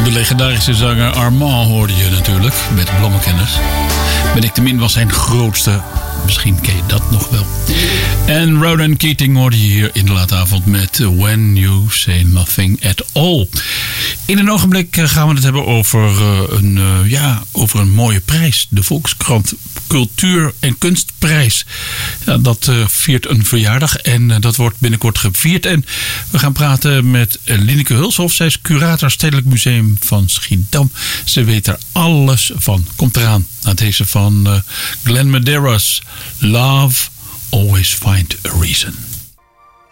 De legendarische zanger Armand hoorde je natuurlijk met Blommekenners. Benedict de Min was zijn grootste. Misschien ken je dat nog wel. En Ronan Keating hoorde je hier in de late avond met When You Say Nothing At All. In een ogenblik gaan we het hebben over een mooie prijs. De Volkskrant Cultuur- en Kunstprijs. Ja, dat viert een verjaardag en dat wordt binnenkort gevierd. En we gaan praten met Lineke Hulshoff. Zij is curator Stedelijk Museum van Schiedam. Ze weet er alles van. Komt eraan. Na deze van Glenn Medeiros. Love Always Find a Reason.